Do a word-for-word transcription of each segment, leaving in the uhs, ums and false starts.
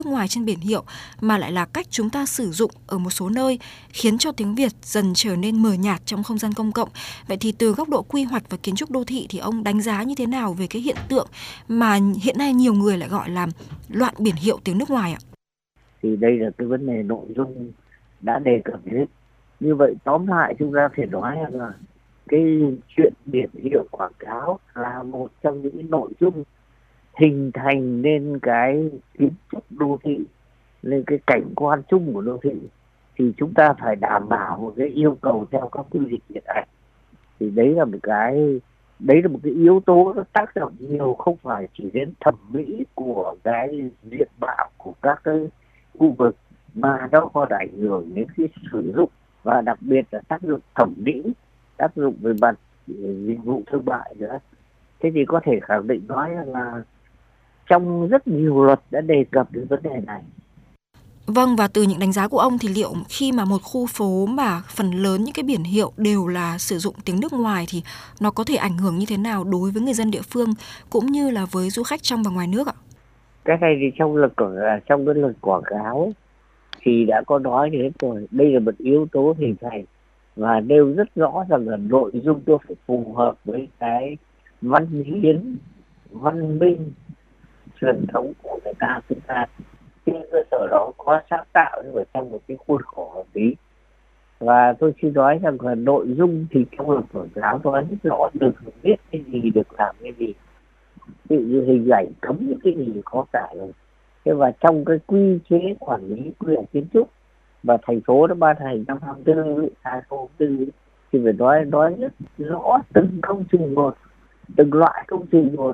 ngoài trên biển hiệu mà lại là cách chúng ta sử dụng ở một số nơi, khiến cho tiếng Việt dần trở nên mờ nhạt trong không gian công cộng. Vậy thì từ góc độ quy hoạch và kiến trúc đô thị thì ông đánh giá như thế nào về cái hiện tượng mà hiện nay nhiều người lại gọi là loạn biển hiệu tiếng nước ngoài ạ? Thì đây là cái vấn đề nội dung đã đề cập đến. Như vậy tóm lại chúng ta thể nói là cái chuyện biển hiệu quảng cáo là một trong những nội dung hình thành nên cái kiến trúc đô thị, lên cái cảnh quan chung của đô thị, thì chúng ta phải đảm bảo một cái yêu cầu theo các quy định hiện hành. Thì đấy là một cái đấy là một cái yếu tố nó tác động nhiều, không phải chỉ đến thẩm mỹ của cái diện mạo của các cái khu vực, mà nó còn ảnh hưởng đến cái sử dụng và đặc biệt là tác dụng thẩm mỹ, tác dụng về mặt dịch vụ thương mại nữa. Thế thì có thể khẳng định nói là trong rất nhiều luật đã đề cập đến vấn đề này. Vâng, và từ những đánh giá của ông thì liệu khi mà một khu phố mà phần lớn những cái biển hiệu đều là sử dụng tiếng nước ngoài thì nó có thể ảnh hưởng như thế nào đối với người dân địa phương cũng như là với du khách trong và ngoài nước ạ? Cái này thì trong luật trong cái luật quảng cáo thì đã có nói đến rồi, đây là một yếu tố hình thành và nêu rất rõ rằng là nội dung tôi phải phù hợp với cái văn hiến, văn minh, truyền thống của người ta. Chúng ta trên cơ sở đó có sáng tạo nhưng mà trong một cái khuôn khổ hợp lý. Và tôi xin nói rằng là nội dung thì trong luật quảng cáo nói rất rõ, được biết cái gì, được làm cái gì, ví dụ như hình ảnh cấm những cái gì có cả rồi. Thế và trong cái quy chế quản lý quy hoạch kiến trúc và thành phố đã ban hành năm hai nghìn không trăm lẻ bốn thì phải nói nói rất rõ từng công trình một, từng loại công trình một,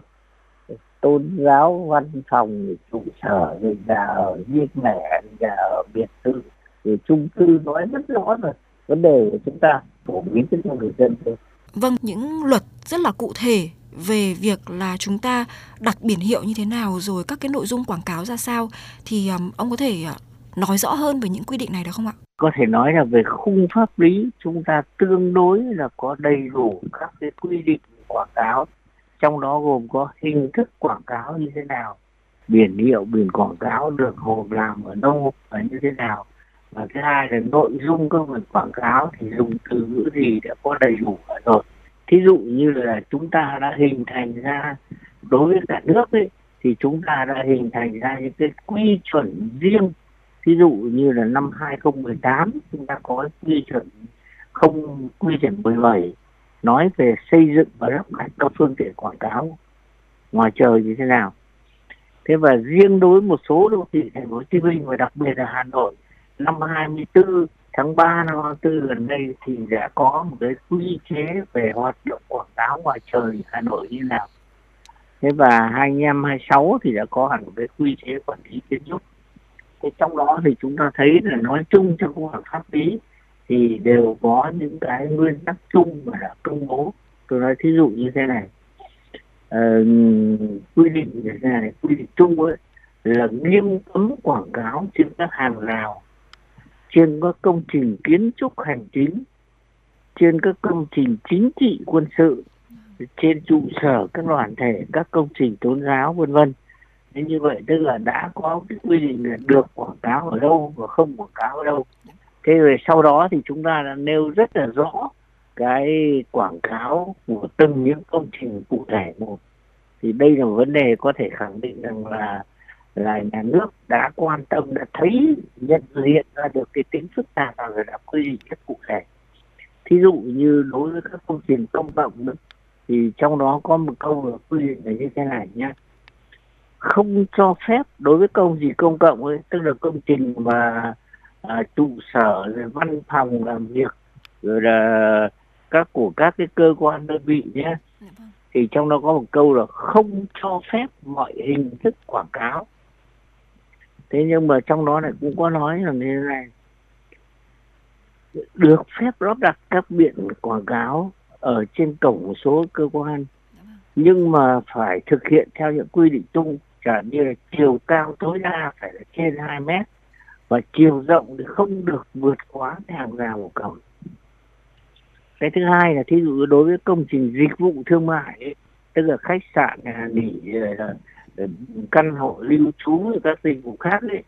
tôn giáo, văn phòng, trụ sở, rồi nhà ở riêng lẻ, nhà ở biệt thự, rồi chung cư, nói rất rõ rồi. Vấn đề của chúng ta phổ biến cho người dân thôi. Vâng, những luật rất là cụ thể về việc là chúng ta đặt biển hiệu như thế nào, rồi các cái nội dung quảng cáo ra sao, thì um, ông có thể uh, nói rõ hơn về những quy định này được không ạ? Có thể nói là về khung pháp lý chúng ta tương đối là có đầy đủ các cái quy định quảng cáo, trong đó gồm có hình thức quảng cáo như thế nào, biển hiệu, biển quảng cáo được gồm làm ở đâu và như thế nào, và thứ hai là nội dung các phần quảng cáo thì dùng từ ngữ gì đã có đầy đủ rồi. Thí dụ như là chúng ta đã hình thành ra đối với cả nước ấy, thì chúng ta đã hình thành ra những cái quy chuẩn riêng. Ví dụ như là năm hai không một tám chúng ta có quy chuẩn không quy chuẩn mười bảy nói về xây dựng và lắp đặt các phương tiện quảng cáo ngoài trời như thế nào. Thế và riêng đối với một số đô thị thành phố Hồ Chí Minh và đặc biệt là Hà Nội, năm hai mươi tư tháng ba năm hai mươi tư gần đây thì đã có một cái quy chế về hoạt động quảng cáo ngoài trời Hà Nội như nào. Thế và hai mươi lăm hai mươi sáu thì đã có hẳn một cái quy chế quản lý kiến trúc. Thế trong đó thì chúng ta thấy là nói chung trong công hoạt pháp lý thì đều có những cái nguyên tắc chung mà đã công bố. Tôi nói thí dụ như thế này, ờ, quy định như thế này, quy định chung ấy là nghiêm cấm quảng cáo trên các hàng rào, trên các công trình kiến trúc hành chính, trên các công trình chính trị quân sự, trên trụ sở các đoàn thể, các công trình tôn giáo vân vân. Thế như vậy tức là đã có cái quy định là được quảng cáo ở đâu và không quảng cáo ở đâu. Thế rồi sau đó thì chúng ta đã nêu rất là rõ cái quảng cáo của từng những công trình cụ thể một. Thì đây là một vấn đề có thể khẳng định rằng là là nhà nước đã quan tâm, đã thấy nhận diện ra được cái tính phức tạp và đã quy định rất cụ thể. Thí dụ như đối với các công trình công cộng nữa, thì trong đó có một câu là quy định là như thế này nhé: không cho phép đối với công trình công cộng ấy, tức là công trình mà à, trụ sở, rồi văn phòng làm việc, rồi là các của các cái cơ quan đơn vị nhé, thì trong đó có một câu là không cho phép mọi hình thức quảng cáo. Thế nhưng mà trong đó này cũng có nói là như thế này: được phép lắp đặt các biển quảng cáo ở trên cổng một số cơ quan, nhưng mà phải thực hiện theo những quy định chung, chẳng như là chiều cao tối đa phải là trên hai mét và chiều rộng thì không được vượt quá hàng rào của cổng. Cái thứ hai là thí dụ đối với công trình dịch vụ thương mại ấy, tức là khách sạn, nhà nghỉ, căn hộ lưu trú và các dịch vụ khác ấy,